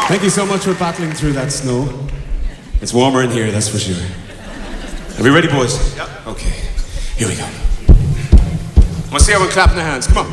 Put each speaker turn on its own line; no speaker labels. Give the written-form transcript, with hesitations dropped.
Thank you so much for battling through that snow. It's warmer in here, that's for sure. Are we ready, boys?
Yep.
Okay, here we go. Let's see how we're clapping the hands. Come on.